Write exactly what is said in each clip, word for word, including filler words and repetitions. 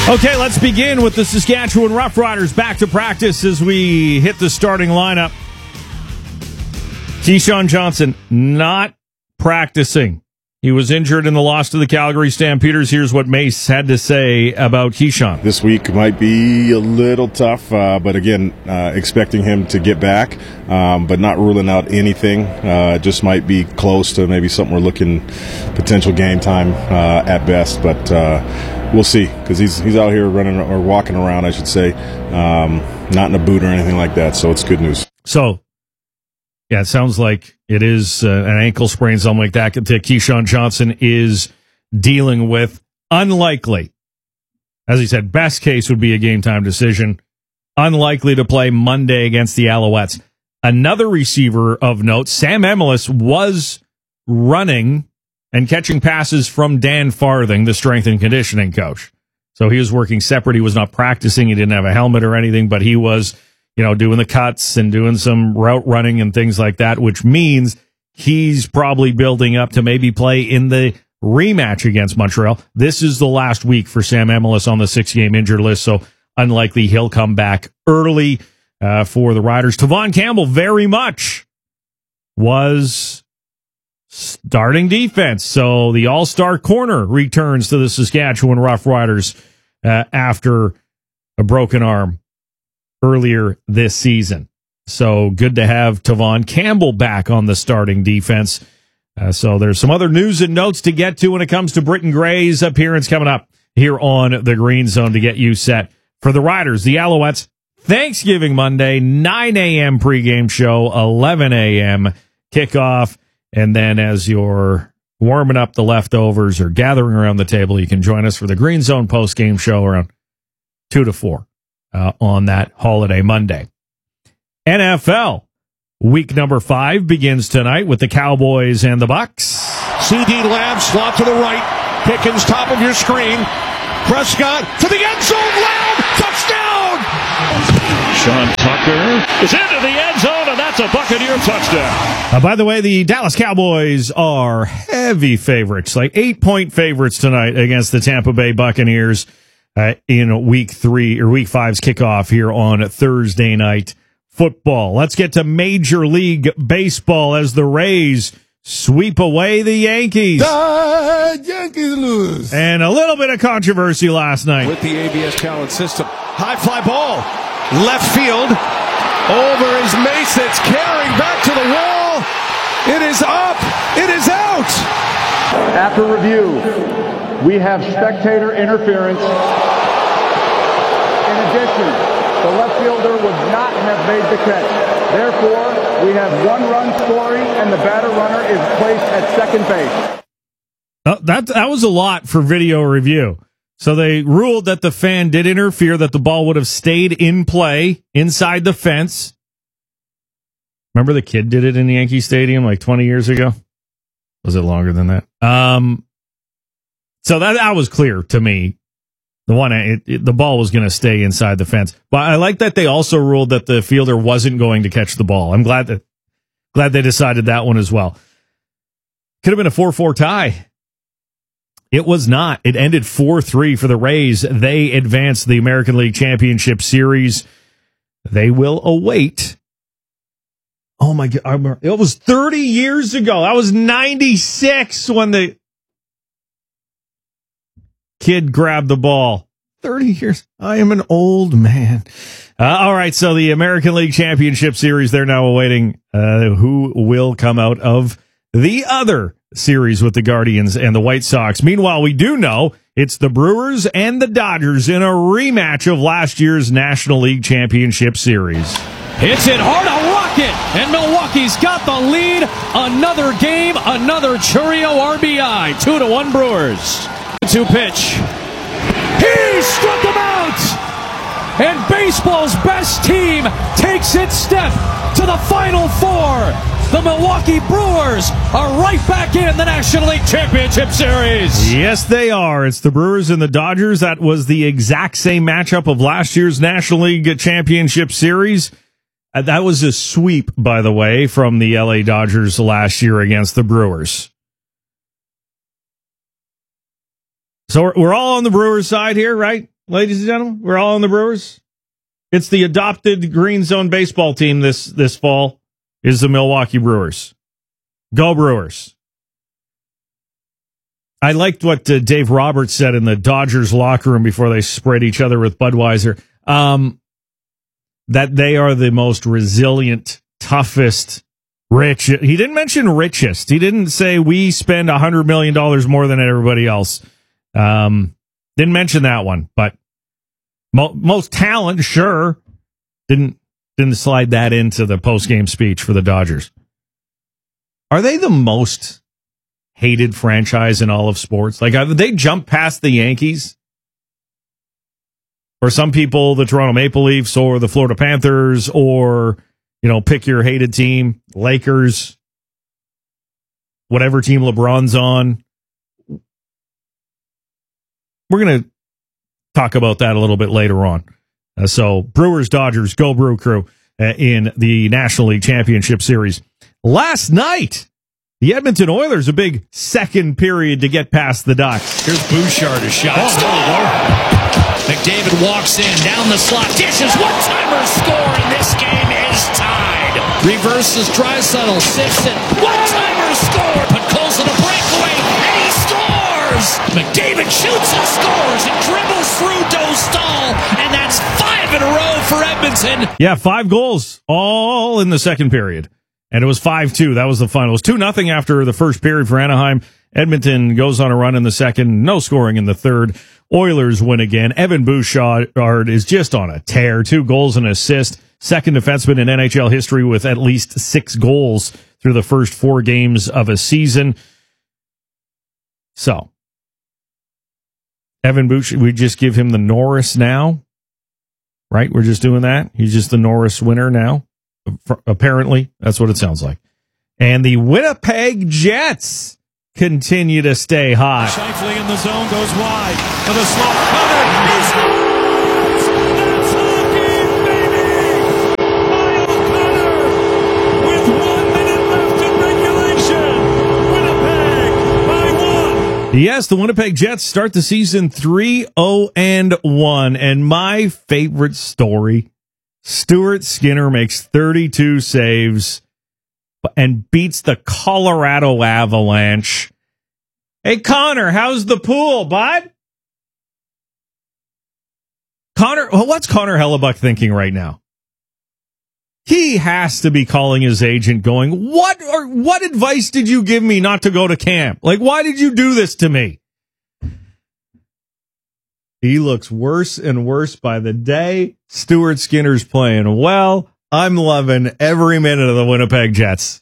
Okay, let's begin with the Saskatchewan Roughriders back to practice as we hit the starting lineup. Keyshawn Johnson not practicing. He was injured in the loss to the Calgary Stampeders. Here's what Mace had to say about Keyshawn. This week might be a little tough, uh, but again, uh, expecting him to get back, um, but not ruling out anything. Uh, just might be close to maybe something we're looking potential game time uh, at best, but uh, we'll see because he's he's out here running or walking around, I should say, um, not in a boot or anything like that. So it's good news. So. Yeah, it sounds like it is uh, an ankle sprain, something like that, that Keyshawn Johnson is dealing with. Unlikely. As he said, best case would be a game-time decision. Unlikely to play Monday against the Alouettes. Another receiver of note, Sam Emilus, was running and catching passes from Dan Farthing, the strength and conditioning coach. So he was working separate. He was not practicing. He didn't have a helmet or anything, but he was... you know, doing the cuts and doing some route running and things like that, which means he's probably building up to maybe play in the rematch against Montreal. This is the last week for Sam Emilus on the six-game injured list, so unlikely he'll come back early uh, for the Riders. Tavon Campbell very much was starting defense, so the all-star corner returns to the Saskatchewan Roughriders uh, after a broken arm earlier this season. So good to have Tavon Campbell back on the starting defense. Uh, so there's some other news and notes to get to when it comes to Britton Gray's appearance coming up here on the Green Zone to get you set for the Riders. The Alouettes, Thanksgiving Monday, nine a.m. pregame show, eleven a.m. kickoff. And then as you're warming up the leftovers or gathering around the table, you can join us for the Green Zone postgame show around two to four. Uh, on that holiday Monday. N F L week number five begins tonight with the Cowboys and the Bucks. CeeDee Lamb slot to the right. Pickens top of your screen. Prescott to the end zone. Lamb touchdown. Sean Tucker is into the end zone, and that's a Buccaneer touchdown. Uh, by the way, the Dallas Cowboys are heavy favorites, like eight-point favorites tonight against the Tampa Bay Buccaneers. Uh, in week three or week five's kickoff here on Thursday night football. Let's get to Major League Baseball as the Rays sweep away the Yankees. The Yankees lose. And a little bit of controversy last night. With the A B S talent system. High fly ball. Left field. Over is Mace. It's carrying back to the wall. It is up. It is out. After review, we have spectator interference. In addition, the left fielder would not have made the catch. Therefore, we have one run scoring, and the batter runner is placed at second base. Uh, that, that was a lot for video review. So they ruled that the fan did interfere, that the ball would have stayed in play inside the fence. Remember the kid did it in the Yankee Stadium like twenty years ago? Was it longer than that? Um, so that, that was clear to me. The one, it, it, the ball was going to stay inside the fence. But I like that they also ruled that the fielder wasn't going to catch the ball. I'm glad that glad they decided that one as well. Could have been a four four tie. It was not. It ended four three for the Rays. They advanced the American League Championship Series. They will await. Oh my God. It was thirty years ago. I was ninety-six when the kid grabbed the ball. thirty years. I am an old man. Uh, all right. So the American League Championship Series, they're now awaiting uh, who will come out of the other series with the Guardians and the White Sox. Meanwhile, we do know it's the Brewers and the Dodgers in a rematch of last year's National League Championship Series. Hits it hard, a rocket, and Milwaukee's got the lead. Another game, another Churio R B I. Two to one Brewers. Two pitch. He struck him out! And baseball's best team takes its step to the Final Four. The Milwaukee Brewers are right back in the National League Championship Series. Yes, they are. It's the Brewers and the Dodgers. That was the exact same matchup of last year's National League Championship Series. Uh, that was a sweep, by the way, from the L A Dodgers last year against the Brewers. So we're, we're all on the Brewers side here, right? ladies and gentlemen. We're all on the Brewers. It's the adopted Green Zone baseball team this, this fall is the Milwaukee Brewers. Go Brewers. I liked what uh, Dave Roberts said in the Dodgers locker room before they sprayed each other with Budweiser, um, that they are the most resilient, toughest, rich. He didn't mention richest. He didn't say we spend one hundred million dollars more than everybody else. Um, didn't mention that one, but mo- most talent, sure. Didn't didn't slide that into the post-game speech for the Dodgers. Are they the most hated franchise in all of sports? Like, have they jumped past the Yankees? Or some people, the Toronto Maple Leafs or the Florida Panthers, or, you know, pick your hated team, Lakers, whatever team LeBron's on. We're going to talk about that a little bit later on. Uh, so, Brewers, Dodgers, go Brew Crew uh, in the National League Championship Series. Last night, the Edmonton Oilers, a big second period to get past the Ducks. Here's Bouchard, a shot. Oh, McDavid walks in, down the slot, dishes, one-timer score, and this game is tied. Reverses Draisaitl, six it, one-timer score. Podkolzin a breakaway, and he scores! McDavid shoots and scores and dribbles through Dostal, and that's five in a row for Edmonton. Yeah, five goals, all in the second period. And it was five two. That was the final. It was two nothing after the first period for Anaheim. Edmonton goes on a run in the second. No scoring in the third. Oilers win again. Evan Bouchard is just on a tear. Two goals and an assist. Second defenseman in N H L history with at least six goals through the first four games of a season. So, Evan Bouchard, we just give him the Norris now. Right? We're just doing that. He's just the Norris winner now. Apparently, that's what it sounds like. And the Winnipeg Jets continue to stay hot. Scheifele in the zone, goes wide for the slot. Connor, he scores! That's hockey, baby! Kyle Connor with one minute left in regulation. Winnipeg by one. Yes, the Winnipeg Jets start the season three oh and one. And my favorite story, Stuart Skinner makes thirty-two saves and beats the Colorado Avalanche. Hey, Connor, how's the pool, bud? Connor, what's Connor Hellebuck thinking right now? He has to be calling his agent going, what or what advice did you give me not to go to camp? Like, why did you do this to me? He looks worse and worse by the day. Stuart Skinner's playing well. I'm loving every minute of the Winnipeg Jets.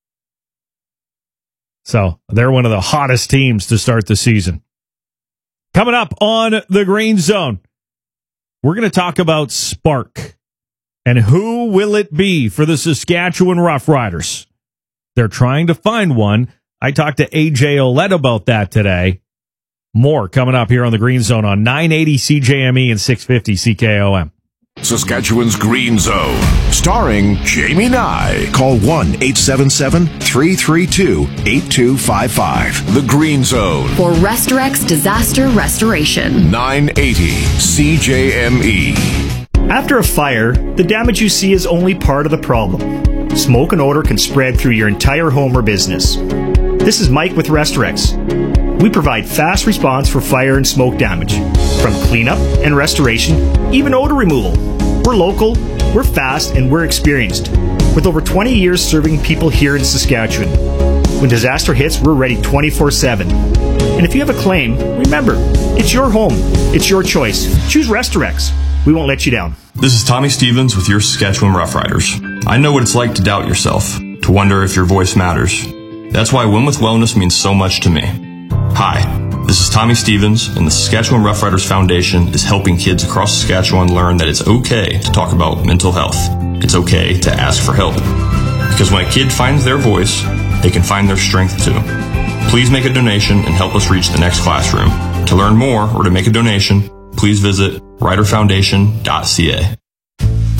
So they're one of the hottest teams to start the season. Coming up on the Green Zone, we're going to talk about Spark. And who will it be for the Saskatchewan Roughriders? They're trying to find one. I talked to A J Ouellette about that today. More coming up here on the Green Zone on nine eighty C J M E and six fifty C K O M. Saskatchewan's Green Zone, starring Jamie Nye. Call one eight seven seven, three three two, eight two five five. The Green Zone. For Restorex Disaster Restoration. nine eighty C J M E. After a fire, the damage you see is only part of the problem. Smoke and odor can spread through your entire home or business. This is Mike with Restorex. We provide fast response for fire and smoke damage, from cleanup and restoration, even odor removal. We're local, we're fast, and we're experienced, with over twenty years serving people here in Saskatchewan. When disaster hits, we're ready twenty-four seven. And if you have a claim, remember, it's your home, it's your choice. Choose Restorex. We won't let you down. This is Tommy Stevens with your Saskatchewan Roughriders. I know what it's like to doubt yourself, to wonder if your voice matters. That's why Win with Wellness means so much to me. Hi, this is Tommy Stevens, and the Saskatchewan Roughriders Foundation is helping kids across Saskatchewan learn that it's okay to talk about mental health. It's okay to ask for help. Because when a kid finds their voice, they can find their strength too. Please make a donation and help us reach the next classroom. To learn more or to make a donation, please visit rider foundation dot c a.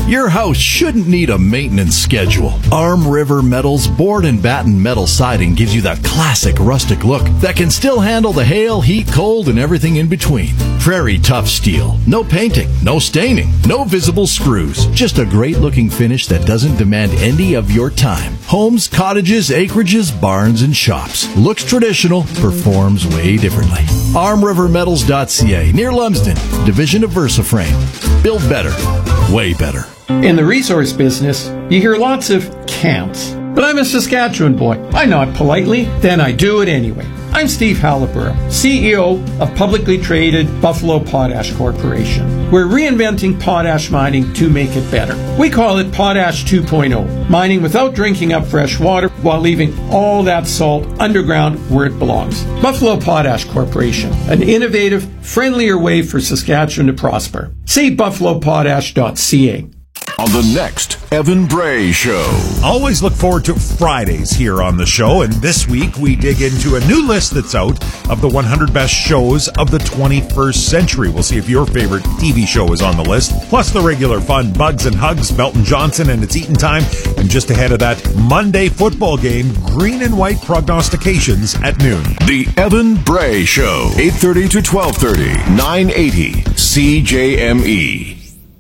Your house shouldn't need a maintenance schedule. Arm River Metal's board and batten metal siding gives you that classic rustic look that can still handle the hail, heat, cold, and everything in between. Prairie Tough Steel. No painting, no staining, no visible screws. Just a great looking finish that doesn't demand any of your time. Homes, cottages, acreages, barns, and shops. Looks traditional, performs way differently. arm river metals dot c a, near Lumsden, division of VersaFrame. Build better, way better. In the resource business, you hear lots of can'ts. But I'm a Saskatchewan boy. I nod politely, then I do it anyway. I'm Steve Halliburton, C E O of publicly traded Buffalo Potash Corporation. We're reinventing potash mining to make it better. We call it Potash two point oh, mining without drinking up fresh water while leaving all that salt underground where it belongs. Buffalo Potash Corporation, an innovative, friendlier way for Saskatchewan to prosper. See buffalo potash dot c a. On the next Evan Bray Show. Always look forward to Fridays here on the show, and this week we dig into a new list that's out of the one hundred best shows of the twenty-first century. We'll see if your favorite T V show is on the list, plus the regular fun Bugs and Hugs, Belton Johnson, and It's Eating Time. And just ahead of that Monday football game, green and white prognostications at noon. The Evan Bray Show, eight thirty to twelve thirty, nine eighty C J M E.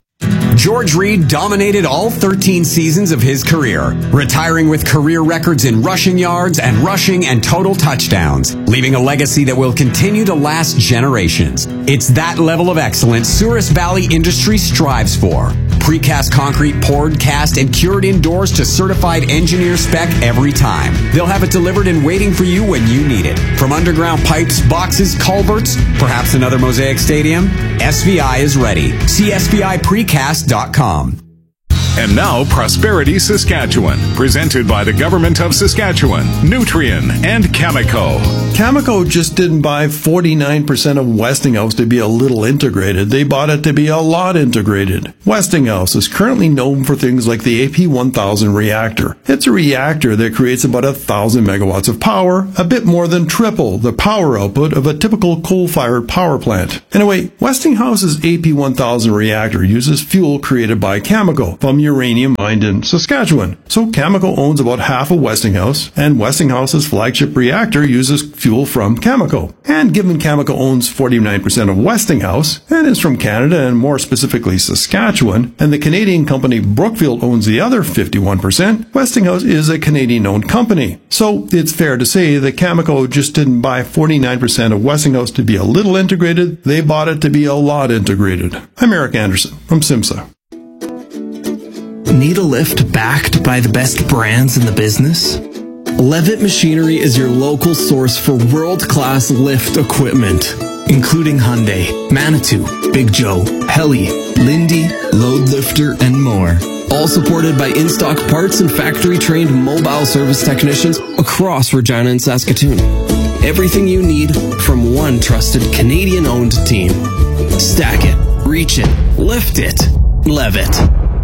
George Reed dominated all thirteen seasons of his career, retiring with career records in rushing yards and rushing and total touchdowns, leaving a legacy that will continue to last generations. It's that level of excellence Souris Valley Industries strives for. Precast concrete poured, cast, and cured indoors to certified engineer spec every time. They'll have it delivered and waiting for you when you need it. From underground pipes, boxes, culverts, perhaps another Mosaic Stadium, S V I is ready. See S V I precast dot com. And now, Prosperity Saskatchewan, presented by the Government of Saskatchewan, Nutrien, and Cameco. Cameco just didn't buy forty-nine percent of Westinghouse to be a little integrated. They bought it to be a lot integrated. Westinghouse is currently known for things like the A P one thousand reactor. It's a reactor that creates about one thousand megawatts of power, a bit more than triple the power output of a typical coal-fired power plant. Anyway, Westinghouse's A P one thousand reactor uses fuel created by Cameco from uranium mined in Saskatchewan. So Cameco owns about half of Westinghouse, and Westinghouse's flagship reactor uses fuel from Cameco. And given Cameco owns forty-nine percent of Westinghouse, and is from Canada and more specifically Saskatchewan, and the Canadian company Brookfield owns the other fifty-one percent, Westinghouse is a Canadian-owned company. So it's fair to say that Cameco just didn't buy forty-nine percent of Westinghouse to be a little integrated, they bought it to be a lot integrated. I'm Eric Anderson from SIMSA. Need a lift backed by the best brands in the business? Levitt Machinery is your local source for world-class lift equipment, including Hyundai, Manitou, Big Joe, Heli, Lindy, Load Lifter, and more. All supported by in-stock parts and factory-trained mobile service technicians across Regina and Saskatoon. Everything you need from one trusted Canadian-owned team. Stack it, reach it, lift it, Levitt.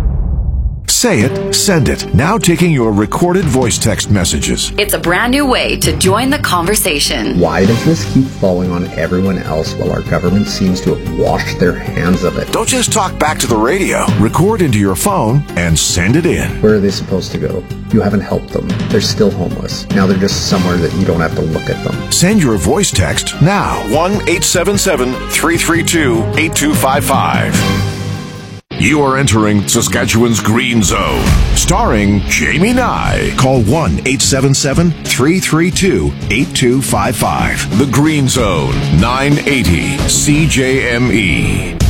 Say it, send it. Now taking your recorded voice text messages. It's a brand new way to join the conversation. Why does this keep falling on everyone else while our government seems to have washed their hands of it? Don't just talk back to the radio. Record into your phone and send it in. Where are they supposed to go? You haven't helped them. They're still homeless. Now they're just somewhere that you don't have to look at them. Send your voice text now. one eight seven seven, three three two, eight two five five. You are entering Saskatchewan's Green Zone, starring Jamie Nye. Call one eight seven seven, three three two, eight two five five. The Green Zone, nine eighty C J M E.